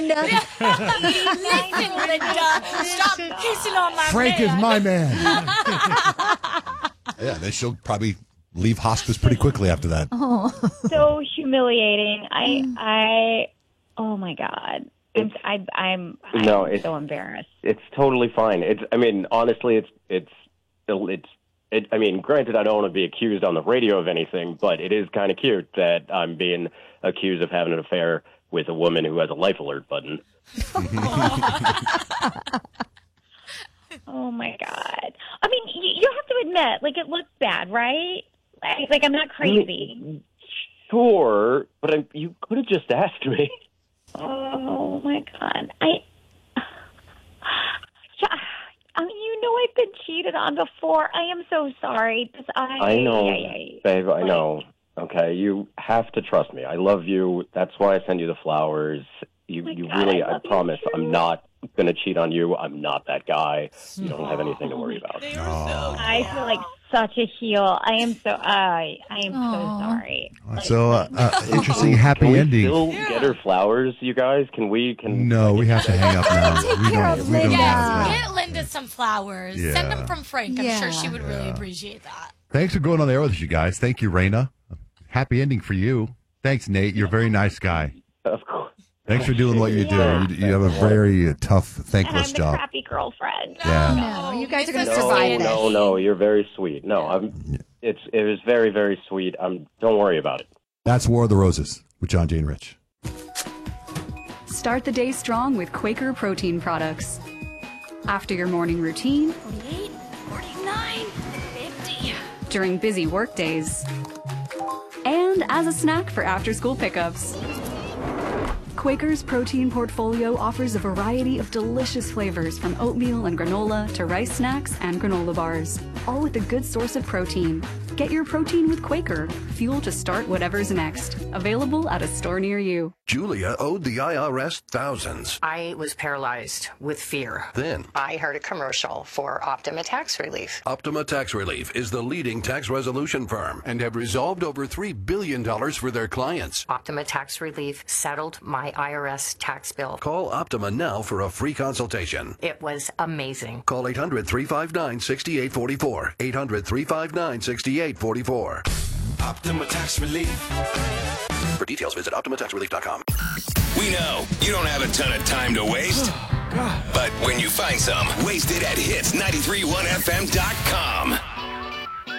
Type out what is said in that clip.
Linda. Listen, Linda. Stop kissing on my Frank man. is my man. Yeah, then she'll probably leave hospice pretty quickly after that. So humiliating. Oh my God. I'm so embarrassed. It's totally fine. Honestly, I mean, granted, I don't want to be accused on the radio of anything, but it is kind of cute that I'm being accused of having an affair with a woman who has a life alert button. Oh my God. I mean, you have to admit, like, it looks bad, right? Like I'm not crazy. Sure, but you could have just asked me. Oh my God. I mean, I've been cheated on before. I am so sorry. I know, babe, I know. Okay, you have to trust me. I love you. That's why I send you the flowers. I promise, I'm not going to cheat on you. I'm not that guy. You don't have anything to worry about. I feel like such a heel. I am so sorry. So, interesting happy ending. Still get her flowers, you guys? No, we have to hang up now. We don't have Get Linda some flowers. Yeah. Send them from Frank. I'm sure she would really appreciate that. Thanks for going on the air with us, you guys. Thank you, Raina. Happy ending for you. Thanks, Nate. You're a very nice guy. Of course. Thanks for doing what you do. You have a very tough, thankless I'm job. the crappy girlfriend. No, you guys are going to survive this. No, you're very sweet. No, it was very, very sweet. Don't worry about it. That's War of the Roses with John, Jane, Rich. Start the day strong with Quaker protein products. After your morning routine, 48, 49, 50. during busy work days, and as a snack for after-school pickups. Quaker's protein portfolio offers a variety of delicious flavors from oatmeal and granola to rice snacks and granola bars, all with a good source of protein. Get your protein with Quaker, fuel to start whatever's next. Available at a store near you. Julia owed the IRS thousands. I was paralyzed with fear. Then I heard a commercial for Optima Tax Relief. Optima Tax Relief is the leading tax resolution firm and have resolved over $3 billion for their clients. Optima Tax Relief settled my IRS tax bill. Call Optima now for a free consultation. It was amazing. Call 800-359-6844. 800-359-6844. Optima Tax Relief. For details, visit OptimaTaxRelief.com. We know you don't have a ton of time to waste. But when you find some, waste it at hits931fm.com.